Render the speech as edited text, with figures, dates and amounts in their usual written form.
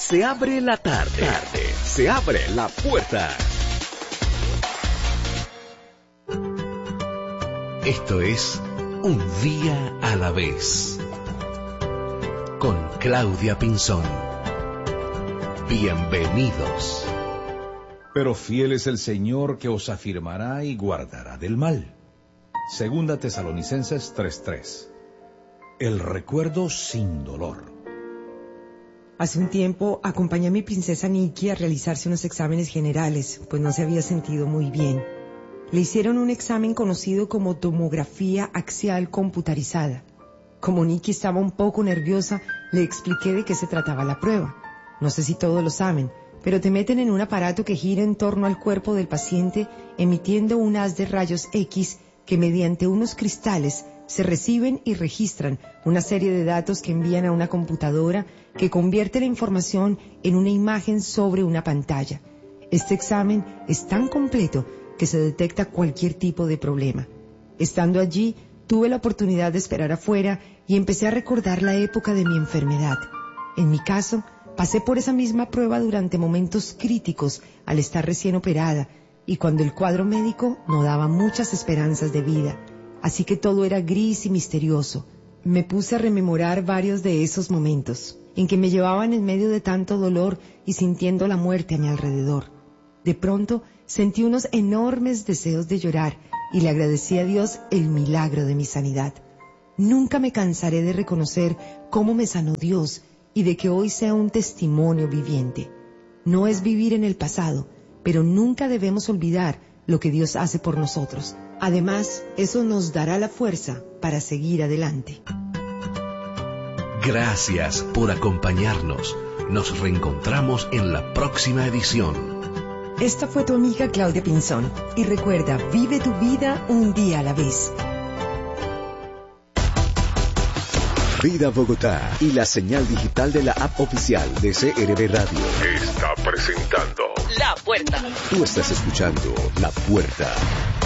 Se abre la tarde. Se abre la puerta. Esto es Un Día a la Vez. Con Claudia Pinzón. Bienvenidos. Pero fiel es el Señor que os afirmará y guardará del mal. Segunda Tesalonicenses 3:3. El recuerdo sin dolor. Hace un tiempo acompañé a mi princesa Nikki a realizarse unos exámenes generales, pues no se había sentido muy bien. Le hicieron un examen conocido como tomografía axial computarizada. Como Nikki estaba un poco nerviosa, le expliqué de qué se trataba la prueba. No sé si todos lo saben, pero te meten en un aparato que gira en torno al cuerpo del paciente, emitiendo un haz de rayos X que mediante unos cristales se reciben y registran una serie de datos que envían a una computadora que convierte la información en una imagen sobre una pantalla. Este examen es tan completo que se detecta cualquier tipo de problema. Estando allí, tuve la oportunidad de esperar afuera y empecé a recordar la época de mi enfermedad. En mi caso, pasé por esa misma prueba durante momentos críticos al estar recién operada y cuando el cuadro médico no daba muchas esperanzas de vida. Así que todo era gris y misterioso. Me puse a rememorar varios de esos momentos, en que me llevaban en medio de tanto dolor y sintiendo la muerte a mi alrededor. De pronto, sentí unos enormes deseos de llorar y le agradecí a Dios el milagro de mi sanidad. Nunca me cansaré de reconocer cómo me sanó Dios y de que hoy sea un testimonio viviente. No es vivir en el pasado, pero nunca debemos olvidar lo que Dios hace por nosotros. Además, eso nos dará la fuerza para seguir adelante. Gracias por acompañarnos. Nos reencontramos en la próxima edición. Esta fue tu amiga Claudia Pinzón. Y recuerda, vive tu vida un día a la vez. Vida Bogotá y la señal digital de la app oficial de CRB Radio está presentando La Puerta. Tú estás escuchando La Puerta.